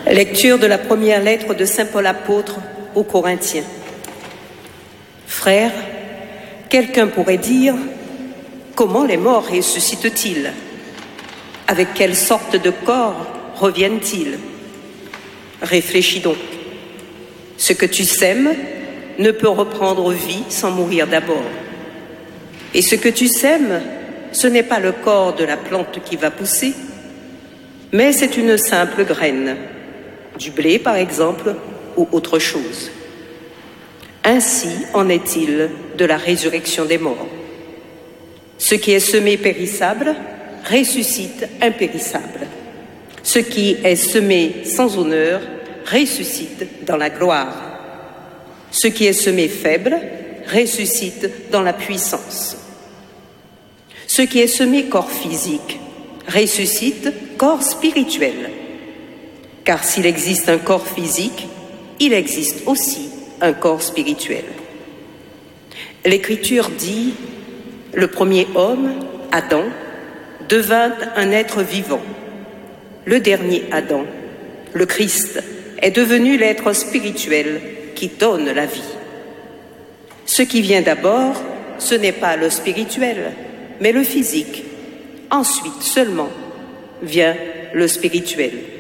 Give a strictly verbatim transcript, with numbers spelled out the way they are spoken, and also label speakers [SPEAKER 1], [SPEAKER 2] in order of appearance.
[SPEAKER 1] Lecture de la première lettre de saint Paul apôtre aux Corinthiens. Frères, quelqu'un pourrait dire, comment les morts ressuscitent-ils? Avec quelle sorte de corps reviennent-ils? Réfléchis donc. Ce que tu sèmes ne peut reprendre vie sans mourir d'abord. Et ce que tu sèmes, ce n'est pas le corps de la plante qui va pousser, mais c'est une simple graine, du blé par exemple, ou autre chose. Ainsi en est-il de la résurrection des morts. Ce qui est semé périssable ressuscite impérissable. Ce qui est semé sans honneur ressuscite dans la gloire. Ce qui est semé faible ressuscite dans la puissance. Ce qui est semé corps physique ressuscite corps spirituel. Car s'il existe un corps physique, il existe aussi un corps spirituel. L'Écriture dit, le premier homme, Adam, devint un être vivant. Le dernier Adam, le Christ, est devenu l'être spirituel qui donne la vie. Ce qui vient d'abord, ce n'est pas le spirituel, mais le physique. Ensuite seulement vient le spirituel.